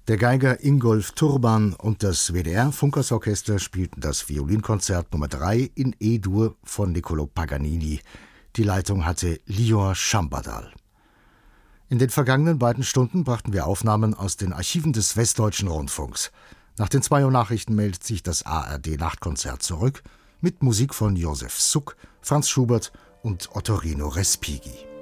Der Geiger Ingolf Turban und das WDR-Funkersorchester spielten das Violinkonzert Nummer 3 in E-Dur von Niccolò Paganini. Die Leitung hatte Lior Schambadal. In den vergangenen beiden Stunden brachten wir Aufnahmen aus den Archiven des Westdeutschen Rundfunks. Nach den 2 Uhr Nachrichten meldet sich das ARD-Nachtkonzert zurück mit Musik von Josef Suk, Franz Schubert und Ottorino Respighi.